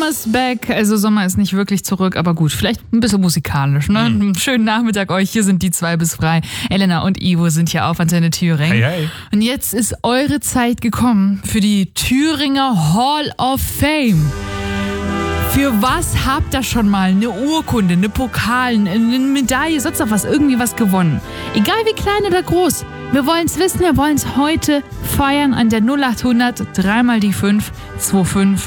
Summer's back. Also Sommer ist nicht wirklich zurück, aber gut, vielleicht ein bisschen musikalisch. Ne? Einen schönen Nachmittag euch. Hier sind die zwei bis frei. Elena und Ivo sind hier auf Antenne Thüringen. Hey, hey. Und jetzt ist eure Zeit gekommen für die Thüringer Hall of Fame. Für was habt ihr schon mal eine Urkunde, eine Pokal, eine Medaille, sonst noch was, irgendwie was gewonnen? Egal wie klein oder groß. Wir wollen es wissen, wir wollen es heute feiern an der 0800 3 mal die 5 25